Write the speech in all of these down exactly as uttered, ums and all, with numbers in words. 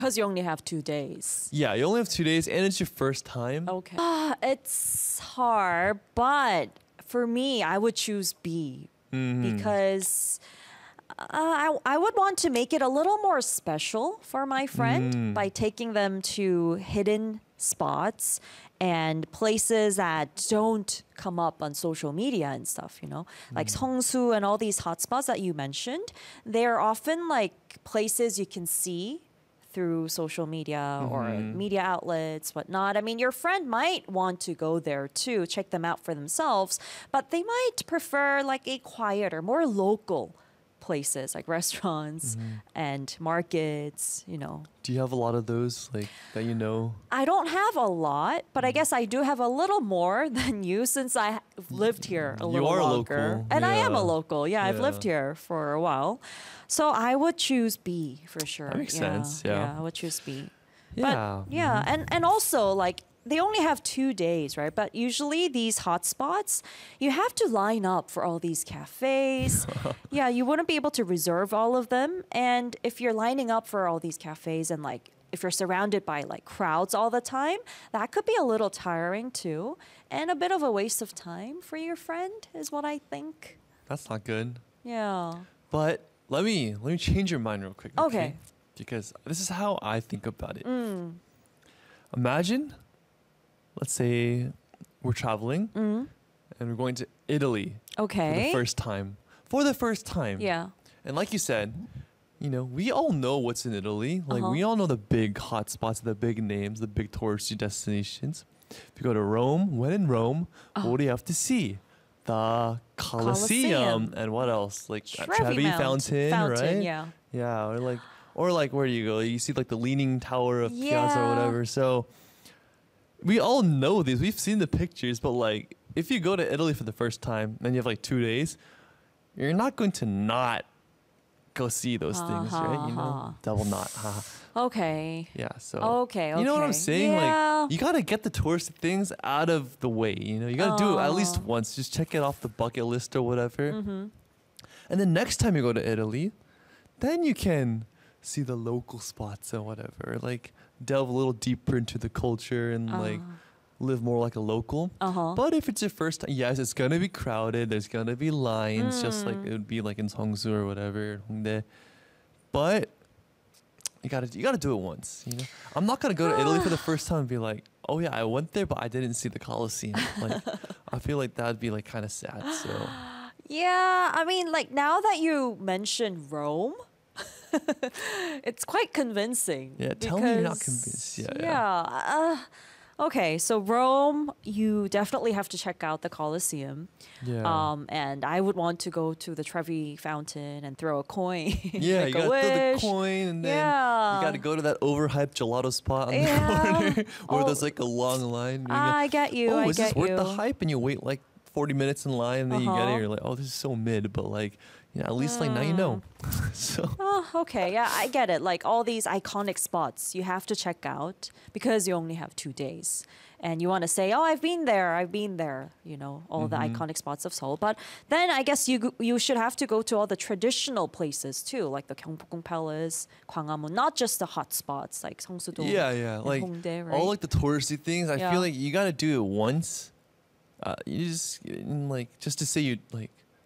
Because you only have two days. Yeah, you only have two days, and it's your first time. Okay. Ah, it's hard, but for me, I would choose B Mhm. because uh, I, I would want to make it a little more special for my friend Mm. by taking them to hidden spots and places that don't come up on social media and stuff, you know, like Seongsu and all these hotspots that you mentioned. They're often like places you can see through social media or Mhm. media outlets, whatnot. I mean, your friend might want to go there too, check them out for themselves, but they might prefer like a quieter, more local places like restaurants and markets, you know. Do you have a lot of those, like, that you know? I don't have a lot, but I guess I do have a little more than you since I have lived here a You little are longer. local, And I am a yeah. local. Yeah, I've lived Yeah. here for a while. So I would choose B for sure. That makes yeah, sense, yeah. I would choose B. Yeah. But yeah, and and also like they only have two days, right? But usually these hotspots, you have to line up for all these cafes. Yeah, you wouldn't be able to reserve all of them. And if you're lining up for all these cafes and like if you're surrounded by like crowds all the time, that could be a little tiring too. And a bit of a waste of time for your friend is what I think. That's not good. Yeah. But let me let me change your mind real quick. Okay. Okay. Because this is how I think about it. Mm. Imagine, let's say we're traveling Mm. and we're going to Italy for Okay. the first time. For the first time. Yeah. And like you said, you know, we all know what's in Italy. Like Uh-huh. we all know the big hot spots, the big names, the big touristy destinations. If you go to Rome, when in Rome, what do you have to see? The Colosseum, Colosseum. and what else? Like uh, Trevi Trevi Mount- Fountain, Fountain, right? yeah. Yeah, or like, or like, where do you go? You see like the Leaning Tower of Piazza or Yeah. whatever. So we all know these. We've seen the pictures, but like, if you go to Italy for the first time and you have like two days, you're not going to not go see those things, right? You know, Uh-huh. double not. haha. Okay. Yeah. So Okay, you know what I'm okay. saying? Yeah. Like, you gotta get the touristy things out of the way. You know, you gotta do it at least Oh. once. Just check it off the bucket list or whatever. Mm-hmm. And then next time you go to Italy, then you can see the local spots and whatever. Like delve a little deeper into the culture and like live more like a local. Uh-huh. But if it's your first time, yes, it's gonna be crowded. There's gonna be lines, just like Mm. it would be like in Seongsu or whatever, Hongdae. But you gotta you gotta do it once. You know, I'm not gonna go to Italy for the first time and be like, oh yeah, I went there, but I didn't see the Colosseum. Like, I feel like that'd be like kind of sad. So Yeah, I mean, like now that you mentioned Rome, it's quite convincing. Yeah, tell me you're not because- convinced. Yeah, yeah. yeah. Uh, okay, so Rome, you definitely have to check out the Colosseum. yeah. Um, and I would want to go to the Trevi Fountain and throw a coin. yeah, make you a gotta throw the wish. coin and then Yeah. you gotta go to that overhyped gelato spot on Yeah. the corner where Oh. there's like a long line. You go, I get you. oh, I is this get worth you. the hype? And you wait like forty minutes in line, and then you get Uh-huh. it. You're like, oh, this is so mid, but like, you know, at least like now you know. so Oh, okay. Yeah, I get it. Like all these iconic spots you have to check out because you only have two days. And you want to say, oh, I've been there, I've been there, you know, all the Mhm. iconic spots of Seoul. But then I guess you g- you should have to go to all the traditional places too, like the Gyeongbokgung Palace, Gwanghwamun, not just the hot spots like Seongsu-dong yeah, yeah, and like Hongdae, right? all like the touristy things. I Yeah. feel like you gotta do it once. Uh, you just and, like just to say you like.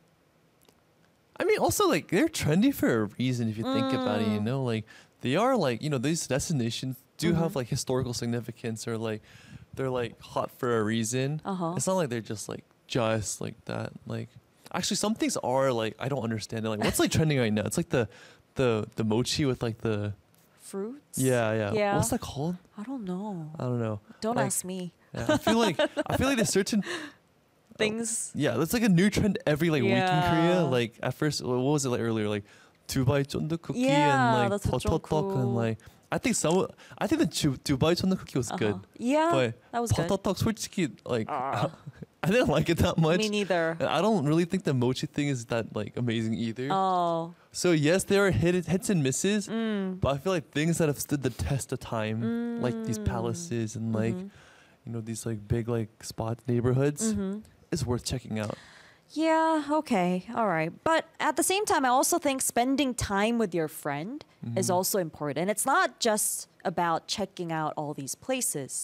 I mean, also like they're trendy for a reason. If you think about it, you Mm. know, like they are like you know these destinations do Mhm. have like historical significance or like they're like hot for a reason. Uh-huh. It's not like they're just like just like that. Like actually, some things are like I don't understand it. Like what's like trending right now? It's like the the the mochi with like the Fruits? yeah yeah. Yeah. What's that called? I don't know. I don't know. Don't like- ask me. Yeah, I feel like I feel like there's certain Things. yeah. That's like a new trend every like week in Korea. Yeah. Like at first, what was it like earlier? Like Dubai chondu cookie Yeah, and like that's what pototok and Jungkook- like I think some I think the Ju- Dubai chondu cookie was good, Uh-huh. Yeah, but that was good. pototok 솔직히 like Ah. I didn't like it that much. Me neither. And I don't really think the mochi thing is that like amazing either. Oh. So yes, there are hit, hits and misses, Mm. but I feel like things that have stood the test of time, like these Mm. palaces and like Mhm. you know these like big like spot neighborhoods, Mhm. is worth checking out. Yeah, okay, all right. But at the same time, I also think spending time with your friend is also important. It's not just about checking out all these places.